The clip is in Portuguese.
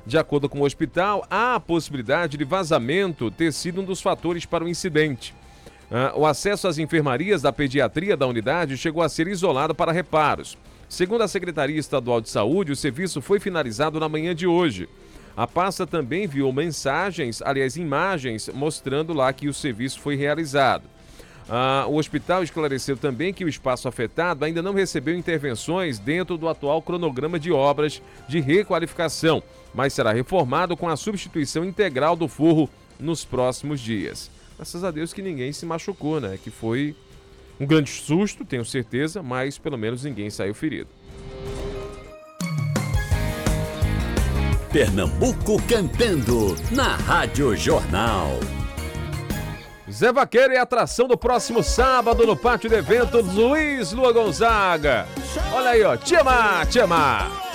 De acordo com o hospital, há a possibilidade de vazamento ter sido um dos fatores para o incidente. O acesso às enfermarias da pediatria da unidade chegou a ser isolado para reparos. Segundo a Secretaria Estadual de Saúde, o serviço foi finalizado na manhã de hoje. A pasta também enviou imagens mostrando lá que o serviço foi realizado. O hospital esclareceu também que o espaço afetado ainda não recebeu intervenções dentro do atual cronograma de obras de requalificação, mas será reformado com a substituição integral do forro nos próximos dias. Graças a Deus que ninguém se machucou, né? Que foi um grande susto, tenho certeza, mas pelo menos ninguém saiu ferido. Pernambuco cantando na Rádio Jornal. Zé Vaqueiro é atração do próximo sábado no pátio de eventos Luiz Lua Gonzaga. Olha aí, ó, Te Amar, Te Amar.